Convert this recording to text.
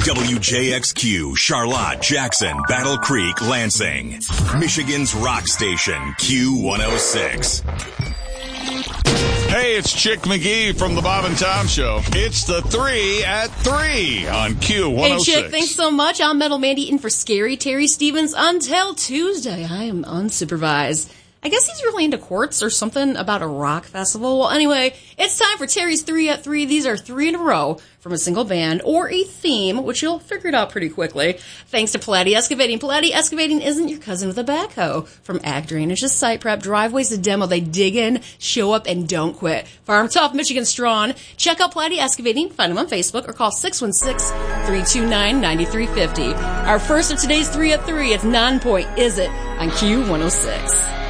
WJXQ, Charlotte, Jackson, Battle Creek, Lansing. Michigan's rock station, Q106. Hey, it's Chick McGee from the Bob and Tom Show. It's the 3 at 3 on Q106. Hey, Chick, thanks so much. I'm Metal Mandy in for Scary Terry Stevens until Tuesday. I am unsupervised. I guess he's really into quartz or something about a rock festival. Well, anyway, it's time for Terry's 3 at 3. These are 3 in a row from a single band or a theme, which you'll figure it out pretty quickly. Thanks to Palladi Excavating. Palladi Excavating isn't your cousin with a backhoe. From ag drainage to site prep, driveways to demo, they dig in, show up, and don't quit. Farm tough, Michigan strong. Check out Palladi Excavating. Find them on Facebook or call 616-329-9350. Our first of today's 3 at 3, it's Non-Point, Is It? On Q106.